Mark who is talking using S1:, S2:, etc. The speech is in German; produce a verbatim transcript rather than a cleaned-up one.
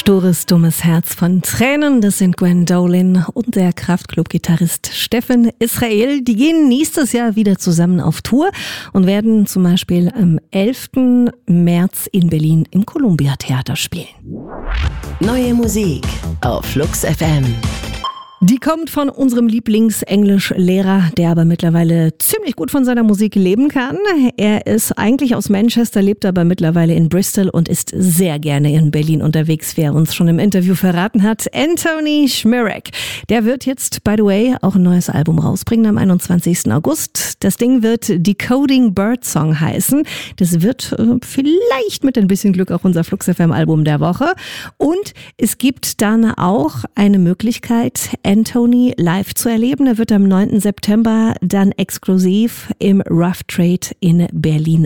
S1: Stures, dummes Herz von Tränen. Das sind Gwen Dolan und der Kraftklub-Gitarrist Steffen Israel. Die gehen nächstes Jahr wieder zusammen auf Tour und werden zum Beispiel am elften März in Berlin im Columbia Theater spielen.
S2: Neue Musik auf Flux F M.
S1: Die kommt von unserem Lieblingsenglischlehrer, der aber mittlerweile ziemlich gut von seiner Musik leben kann. Er ist eigentlich aus Manchester, lebt aber mittlerweile in Bristol und ist sehr gerne in Berlin unterwegs, wie er uns schon im Interview verraten hat. Anthony Szmyrak. Der wird jetzt, by the way, auch ein neues Album rausbringen am einundzwanzigsten August. Das Ding wird Decoding Birdsong heißen. Das wird äh, vielleicht mit ein bisschen Glück auch unser Flux F M Album der Woche. Und es gibt dann auch eine Möglichkeit, Anthony live zu erleben. Er wird am neunten September dann exklusiv im Rough Trade in Berlin